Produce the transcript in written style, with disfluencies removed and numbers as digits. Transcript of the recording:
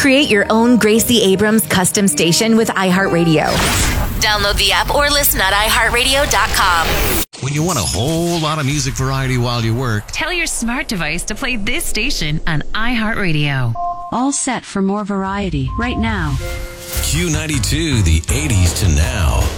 Create your own Gracie Abrams custom station with iHeartRadio. Download the app or listen at iHeartRadio.com. When you want a whole lot of music variety while you work, tell your smart device to play this station on iHeartRadio. All set for more variety right now. Q92, the 80s to now.